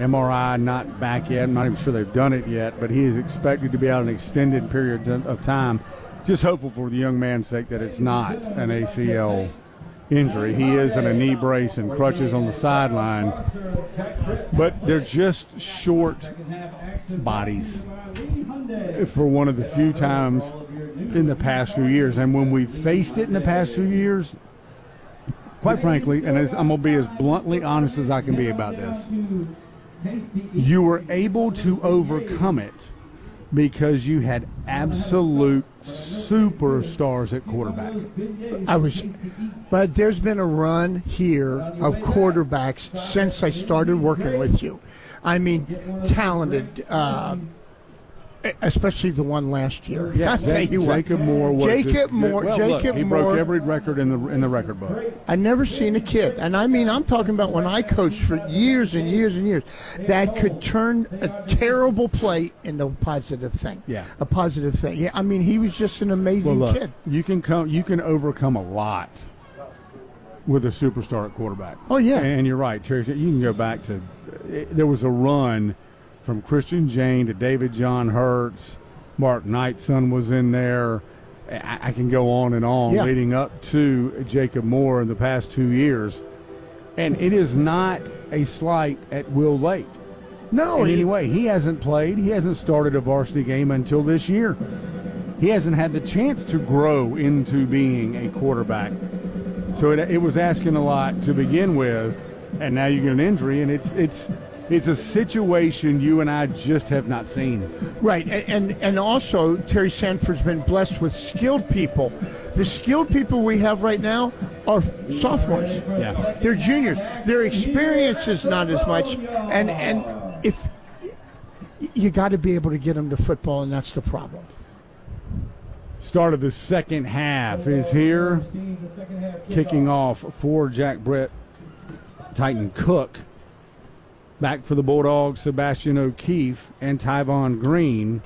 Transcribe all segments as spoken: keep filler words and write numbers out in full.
M R I not back yet. I'm not even sure they've done it yet, but he is expected to be out an extended period of time. Just hopeful for the young man's sake that it's not an A C L injury. He is in a knee brace and crutches on the sideline, but they're just short bodies for one of the few times in the past few years. And when we've faced it in the past few years, quite frankly, and as, I'm going to be as bluntly honest as I can be about this, you were able to overcome it because you had absolute superstars at quarterback. I was, but there's been a run here of quarterbacks since I started working with you. I mean, talented, uh, especially the one last year. Yeah, I'll tell you what. Jacob Moore was Jacob just, Moore. Well, Jacob look, he Moore. broke every record in the in the record book. I never seen a kid, and I mean, I'm talking about when I coached for years and years and years, that could turn a terrible play into a positive thing. Yeah, a positive thing. Yeah, I mean, he was just an amazing well, look, kid. You can come. You can overcome a lot with a superstar at quarterback. Oh yeah, and you're right, Terry. You can go back to there was a run from Christian Jane to David John Hurts. Mark Knightson was in there. I, I can go on and on yeah. leading up to Jacob Moore in the past two years. And it is not a slight at Will Lake. No. In he, any way. He hasn't played. He hasn't started a varsity game until this year. He hasn't had the chance to grow into being a quarterback. So it, it was asking a lot to begin with, and now you get an injury, and it's it's – it's a situation you and I just have not seen. Right, and and also Terry Sanford's been blessed with skilled people. The skilled people we have right now are sophomores. Yeah, they're juniors. Their experience is not as much, and and if you got to be able to get them to football, and that's the problem. Start of the second half is here, kicking off for Jack Britt, Titan Cook. Back for the Bulldogs, Sebastian O'Keefe and Tyvon Green.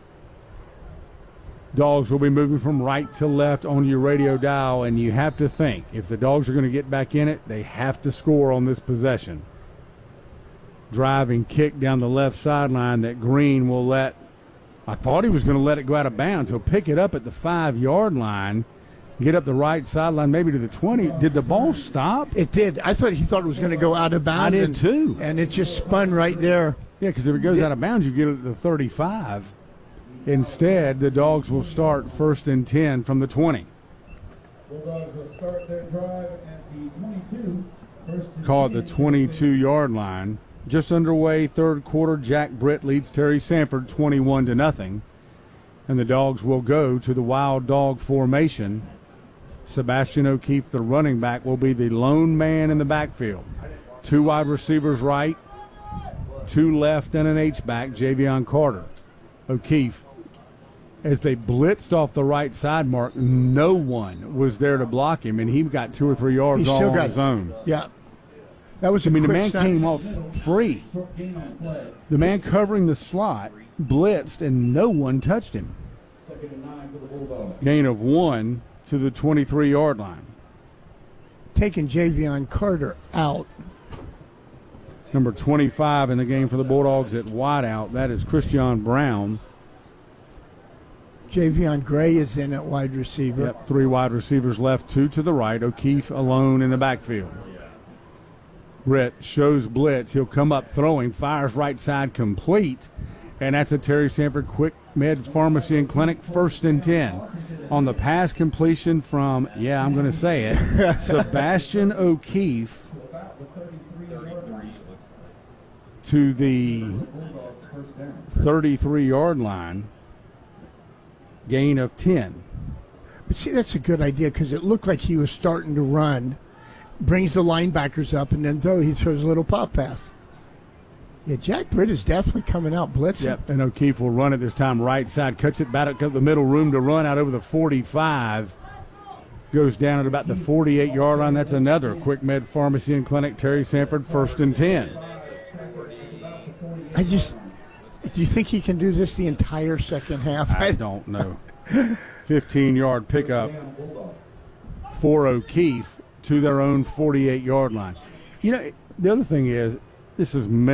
Dogs will be moving from right to left on your radio dial, and you have to think, if the Dogs are going to get back in it, they have to score on this possession. Driving kick down the left sideline that Green will let, I thought he was going to let it go out of bounds. He'll pick it up at the five-yard line, get up the right sideline, maybe to the twenty. Did the ball stop? It did. I thought he thought it was going to go out of bounds. I did and, too. And it just spun right there. Yeah, because if it goes out of bounds, you get it at the thirty-five. Instead, the Dogs will start first and ten from the twenty. Bulldogs will start their drive at the twenty-two. First and Call it the twenty-two-yard line. Just underway, third quarter. Jack Britt leads Terry Sanford twenty-one to nothing. And the Dogs will go to the Wild Dog formation. Sebastian O'Keefe, the running back, will be the lone man in the backfield. Two wide receivers right, two left, and an H-back, Javion Carter. O'Keefe, as they blitzed off the right side, Mark, no one was there to block him, and he got two or three yards He all still on got his own. Yeah. That was I a mean, the quick man snap. came off free. The man covering the slot blitzed, and no one touched him. Second and nine for the Bulldogs. Gain of one to the twenty-three-yard line. Taking Javion Carter out. Number twenty-five in the game for the Bulldogs at wideout. That is Christian Brown. Javion Gray is in at wide receiver. Yep, three wide receivers left, two to the right. O'Keefe alone in the backfield. Britt shows blitz. He'll come up throwing, fires right side complete. And that's a Terry Sanford Quick Med Pharmacy and Clinic, first and ten. On the pass completion from, yeah, I'm going to say it, Sebastian O'Keefe to the thirty-three-yard line, gain of ten. But see, that's a good idea because it looked like he was starting to run, brings the linebackers up, and then throw, he throws a little pop pass. Yeah, Jack Britt is definitely coming out blitzing. Yep, and O'Keefe will run it this time right side, cuts it back up the middle, room to run out over the forty-five. Goes down at about the forty-eight-yard line. That's another Quick Med Pharmacy and Clinic, Terry Sanford, first and ten. I just, do you think he can do this the entire second half? I don't know. fifteen-yard pickup for O'Keefe to their own forty-eight-yard line. You know, the other thing is, this is